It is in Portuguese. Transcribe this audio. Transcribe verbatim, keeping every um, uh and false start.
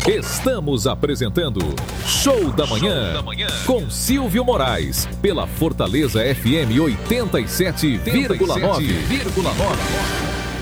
Estamos apresentando Show da Manhã, Show da Manhã com Silvio Moraes, pela Fortaleza F M oitenta e sete vírgula nove.